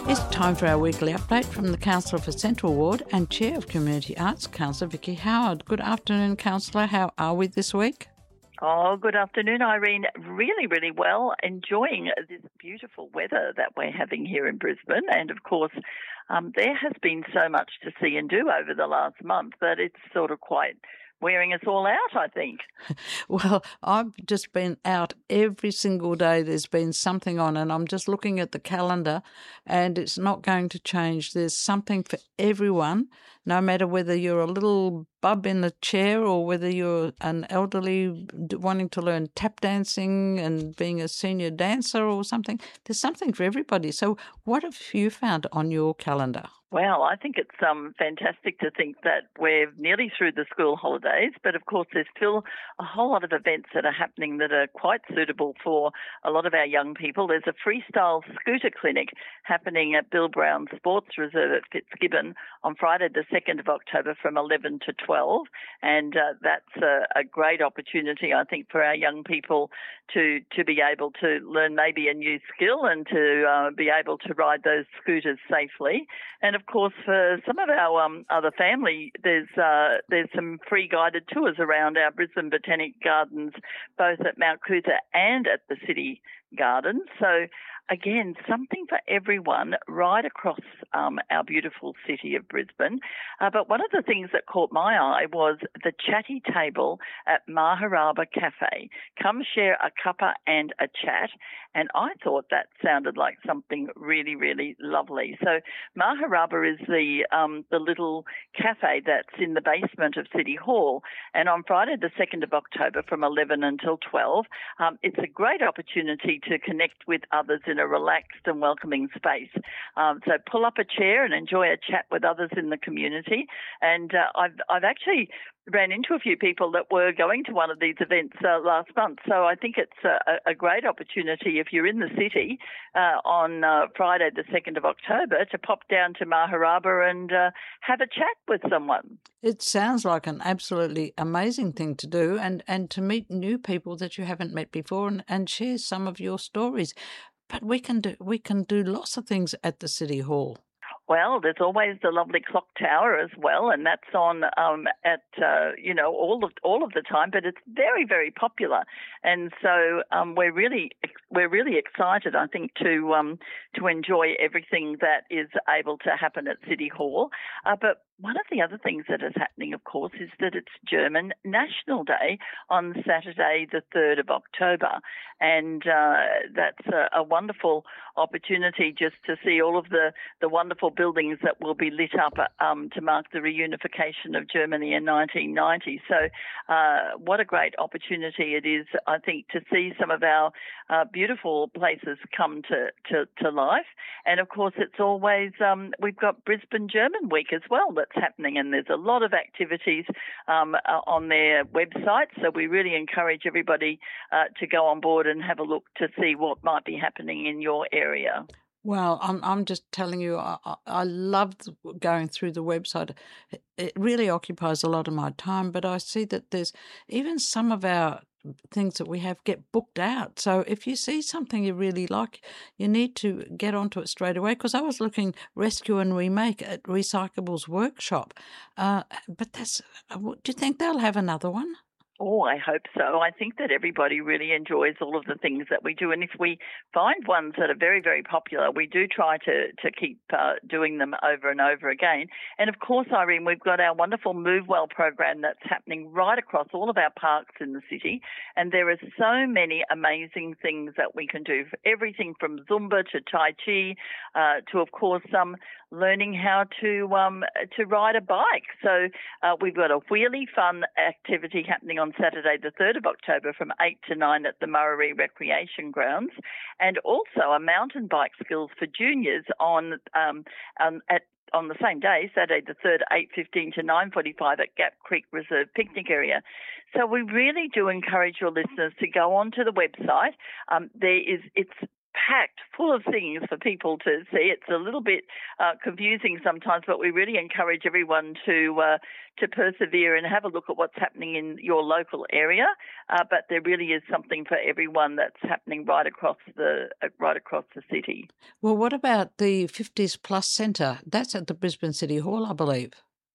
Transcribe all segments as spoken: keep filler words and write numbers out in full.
It's time for our weekly update from the Councillor for Central Ward and Chair of Community Arts, Councillor Vicky Howard. Good afternoon, Councillor. How are we this week? Oh, good afternoon, Irene. Really, really well. Enjoying this beautiful weather that we're having here in Brisbane. And, of course, um, there has been so much to see and do over the last month that it's sort of quite wearing us all out, I think. Well, I've just been out every single day. There's been something on, and I'm just looking at the calendar, and it's not going to change. There's something for everyone, no matter whether you're a little bub in a chair or whether you're an elderly wanting to learn tap dancing and being a senior dancer or something. There's something for everybody. So what have you found on your calendar? Well, I think it's um, fantastic to think that we're nearly through the school holidays, but of course there's still a whole lot of events that are happening that are quite suitable for a lot of our young people. There's a freestyle scooter clinic happening at Bill Brown Sports Reserve at Fitzgibbon on Friday the second of October from eleven to twelve, and uh, that's a, a great opportunity, I think, for our young people to, to be able to learn maybe a new skill and to uh, be able to ride those scooters safely. And of course, for some of our um, other family, there's uh, there's some free guided tours around our Brisbane Botanic Gardens, both at Mount Coot-tha and at the City Gardens. So again, something for everyone right across um, our beautiful city of Brisbane. Uh, but one of the things that caught my eye was the chatty table at Maharaba Cafe. Come share a cuppa and a chat. And I thought that sounded like something really, really lovely. So Maharaba is the um, the little cafe that's in the basement of City Hall. And on Friday the second of October from eleven until twelve, um, it's a great opportunity to connect with others in a relaxed and welcoming space. Um, so pull up a chair and enjoy a chat with others in the community. And uh, I've I've actually ran into a few people that were going to one of these events uh, last month. So I think it's a, a great opportunity if you're in the city uh, on uh, Friday the second of October to pop down to Maharaba and uh, have a chat with someone. It sounds like an absolutely amazing thing to do, and, and to meet new people that you haven't met before and, and share some of your stories. But we can do we can do lots of things at the City Hall. Well, there's always the lovely clock tower as well, and that's on um, at uh, you know all of all of the time. But it's very, very popular, and so um, we're really we're really excited, I think, to um, to enjoy everything that is able to happen at City Hall. Uh, but one of the other things that is happening, of course, is that it's German National Day on Saturday, the third of October. And uh, that's a, a wonderful opportunity just to see all of the, the wonderful buildings that will be lit up um, to mark the reunification of Germany in nineteen ninety. So uh, what a great opportunity it is, I think, to see some of our uh, beautiful places come to, to, to life. And, of course, it's always, um, we've got Brisbane German Week as well that's happening, and there's a lot of activities um, on their website. So we really encourage everybody uh, to go on board and have a look to see what might be happening in your area. Well, I'm I'm just telling you, I, I love going through the website. It really occupies a lot of my time, but I see that there's even some of our things that we have get booked out. So if you see something you really like, you need to get onto it straight away. Because I was looking rescue and remake at Recyclables Workshop, uh, but that's. Do you think they'll have another one? Oh, I hope so. I think that everybody really enjoys all of the things that we do. And if we find ones that are very, very popular, we do try to, to keep uh, doing them over and over again. And of course, Irene, we've got our wonderful Move Well program that's happening right across all of our parks in the city. And there are so many amazing things that we can do, everything from Zumba to Tai Chi uh, to, of course, um, learning how to um, to ride a bike. So uh, we've got a wheelie fun activity happening on Saturday the third of October from eight to nine at the Murray Recreation Grounds, and also a mountain bike skills for juniors on um, um, at on the same day, Saturday the third, eight fifteen to nine forty-five at Gap Creek Reserve Picnic Area. So we really do encourage your listeners to go onto the website. Um, there is it's packed full of things for people to see. It's a little bit uh, confusing sometimes, but we really encourage everyone to uh, to persevere and have a look at what's happening in your local area. Uh, but there really is something for everyone that's happening right across the uh, right across the city. Well, what about the fifties Plus Centre? That's at the Brisbane City Hall, I believe.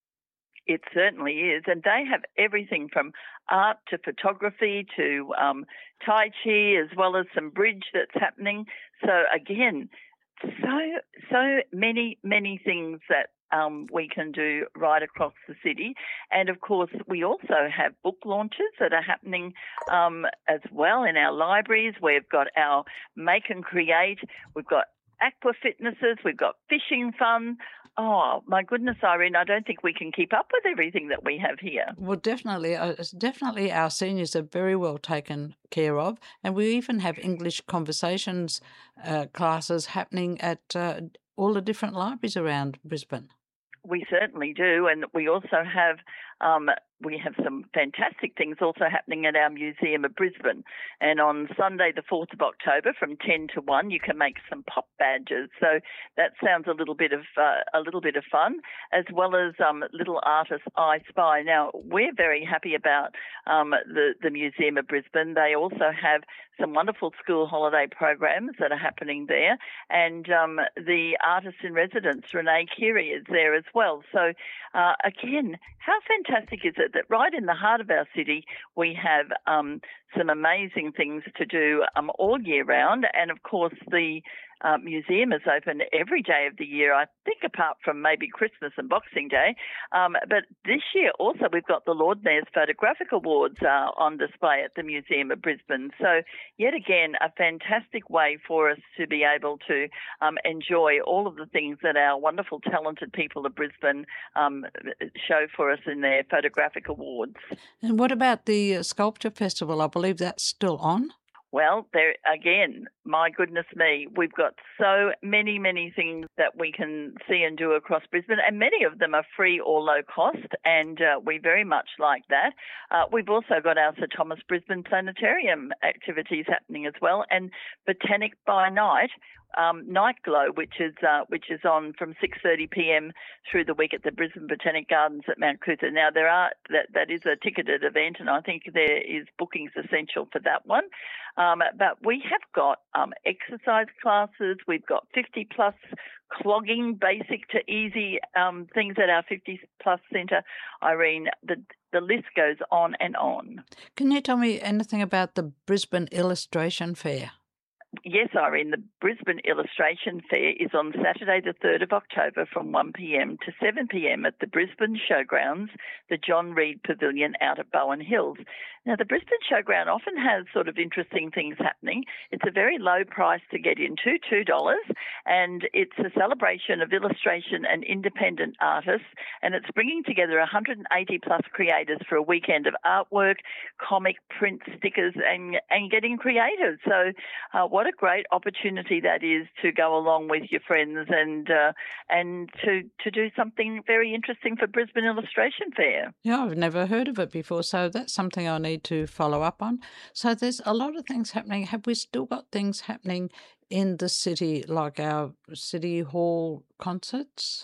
It certainly is, and they have everything from art to photography to um, Tai Chi, as well as some bridge that's happening. So again, so so many many things that um, we can do right across the city, and of course we also have book launches that are happening um, as well in our libraries. We've got our Make and Create. We've got aqua fitnesses. We've got fishing fun. Oh, my goodness, Irene, I don't think we can keep up with everything that we have here. Well, definitely, uh, definitely our seniors are very well taken care of, and we even have English conversations uh, classes happening at uh, all the different libraries around Brisbane. We certainly do, and we also have um, we have some fantastic things also happening at our Museum of Brisbane. And on Sunday, the fourth of October, from ten to one, you can make some pop badges. So that sounds a little bit of uh, a little bit of fun, as well as um, Little Artist I Spy. Now, we're very happy about um, the the Museum of Brisbane. They also have some wonderful school holiday programs that are happening there, and um, the artist in residence, Renee Keary, is there as well. So uh, again, how fantastic is it that right in the heart of our city we have um, some amazing things to do um, all year round, and of course the Uh, museum is open every day of the year, I think, apart from maybe Christmas and Boxing Day. Um, but this year also we've got the Lord Mayor's Photographic Awards uh, on display at the Museum of Brisbane. So yet again, a fantastic way for us to be able to um, enjoy all of the things that our wonderful, talented people of Brisbane um, show for us in their photographic awards. And what about the uh, Sculpture Festival? I believe that's still on. Well, there again, my goodness me, we've got so many, many things that we can see and do across Brisbane, and many of them are free or low cost, and uh, we very much like that. Uh, we've also got our Sir Thomas Brisbane Planetarium activities happening as well, and Botanic by Night, um, Night Glow, which is uh, which is on from six thirty p.m. through the week at the Brisbane Botanic Gardens at Mount Coot-tha. Now, there are that that is a ticketed event, and I think there is bookings essential for that one. Um, but we have got um, exercise classes. We've got fifty plus clogging, basic to easy um, things at our fifty plus centre. Irene, the the list goes on and on. Can you tell me anything about the Brisbane Illustration Fair? Yes, Irene, the Brisbane Illustration Fair is on Saturday the third of October from one p.m. to seven p.m. at the Brisbane Showgrounds, the John Reid Pavilion out at Bowen Hills. Now, the Brisbane Showground often has sort of interesting things happening. It's a very low price to get into, two dollars, and it's a celebration of illustration and independent artists, and it's bringing together one hundred eighty plus creators for a weekend of artwork, comic, print, stickers, and, and getting creative. So uh, what a great opportunity that is to go along with your friends and uh, and to, to do something very interesting for Brisbane Illustration Fair. Yeah, I've never heard of it before, so that's something I need to follow up on. So there's a lot of things happening. Have we still got things happening in the city, like our City Hall concerts?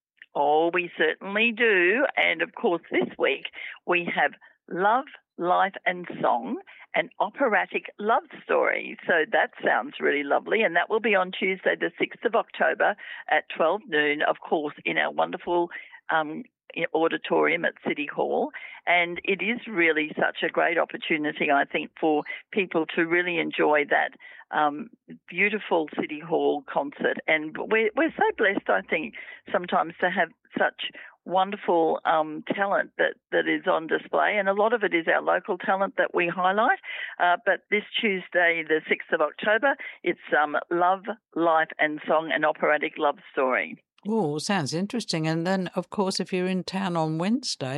Oh, we certainly do. And of course, this week we have Love, Life and Song, an operatic love story. So that sounds really lovely. And that will be on Tuesday, the sixth of October at twelve noon, of course, in our wonderful um, auditorium at City Hall. And it is really such a great opportunity, I think, for people to really enjoy that um, beautiful City Hall concert. And we're, we're so blessed, I think, sometimes to have such wonderful um, talent that, that is on display, and a lot of it is our local talent that we highlight. Uh, but this Tuesday, the sixth of October, it's um, Love, Life and Song, an operatic love story. Oh, sounds interesting. And then, of course, if you're in town on Wednesday,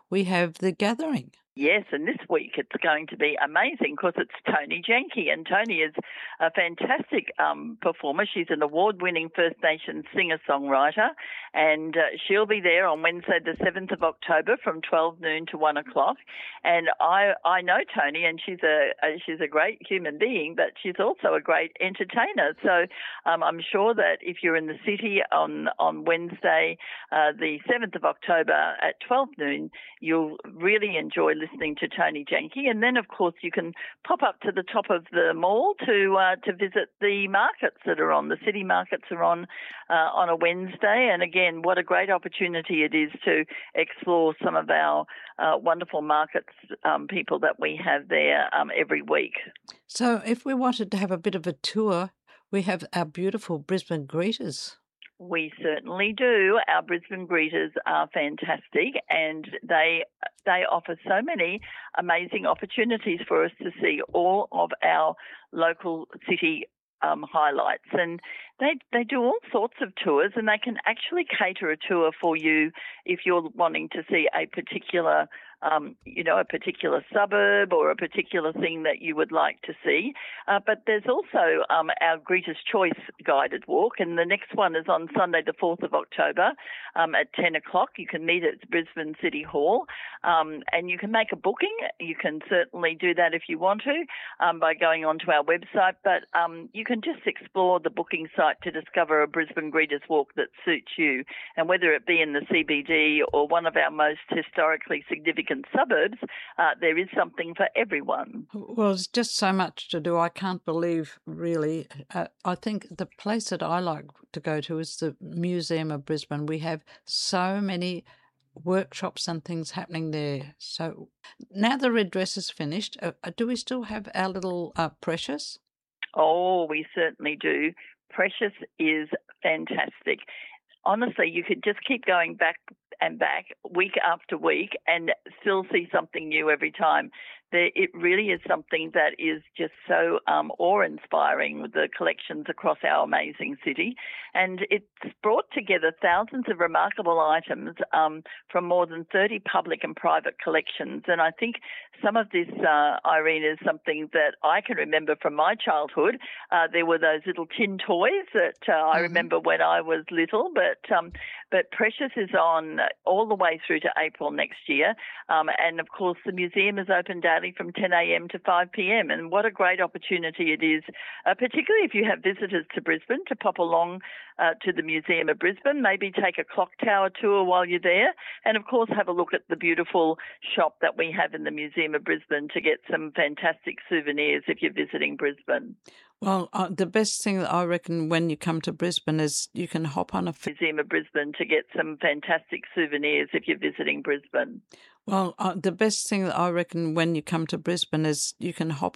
we have the gathering. Yes, and this week it's going to be amazing because it's Tony Jenke, and Tony is a fantastic um, performer. She's an award-winning First Nations singer-songwriter, and uh, she'll be there on Wednesday the seventh of October from twelve noon to one o'clock. And I I know Tony, and she's a, a she's a great human being, but she's also a great entertainer. So um, I'm sure that if you're in the city on, on Wednesday uh, the seventh of October at twelve noon, you'll really enjoy listening listening to Tony Jenke. And then, of course, you can pop up to the top of the mall to uh, to visit the markets that are on. The city markets are on uh, on a Wednesday. And again, what a great opportunity it is to explore some of our uh, wonderful markets um, people that we have there um, every week. So if we wanted to have a bit of a tour, we have our beautiful Brisbane Greeters. We certainly do. Our Brisbane Greeters are fantastic, and they they offer so many amazing opportunities for us to see all of our local city um, highlights. And they they do all sorts of tours, and they can actually cater a tour for you if you're wanting to see a particular Um, you know, a particular suburb or a particular thing that you would like to see. Uh, but there's also um, our Greeters' Choice guided walk, and the next one is on Sunday the fourth of October um, at ten o'clock. You can meet at Brisbane City Hall, um, and you can make a booking. You can certainly do that if you want to um, by going onto our website, but um, you can just explore the booking site to discover a Brisbane Greeters' walk that suits you, and whether it be in the C B D or one of our most historically significant suburbs, uh, there is something for everyone. Well, there's just so much to do. I can't believe, really. Uh, I think the place that I like to go to is the Museum of Brisbane. We have so many workshops and things happening there. So now the red dress is finished, uh, do we still have our little uh, Precious? Oh, we certainly do. Precious is fantastic. Honestly, you could just keep going back and back week after week and still see something new every time. There, it really is something that is just so um, awe-inspiring with the collections across our amazing city. And it's brought together thousands of remarkable items um, from more than thirty public and private collections. And I think some of this, uh, Irene, is something that I can remember from my childhood. Uh, there were those little tin toys that uh, I mm-hmm. remember when I was little, but um, but Precious is on all the way through to April next year. Um, and, of course, the museum is open daily from ten a.m. to five p.m. And what a great opportunity it is, uh, particularly if you have visitors to Brisbane, to pop along uh, to the Museum of Brisbane, maybe take a clock tower tour while you're there, and, of course, have a look at the beautiful shop that we have in the Museum of Brisbane to get some fantastic souvenirs if you're visiting Brisbane. Well, uh, the best thing that I reckon when you come to Brisbane is you can hop on a... F- Museum of Brisbane to get some fantastic souvenirs if you're visiting Brisbane. Well, uh, the best thing that I reckon when you come to Brisbane is you can hop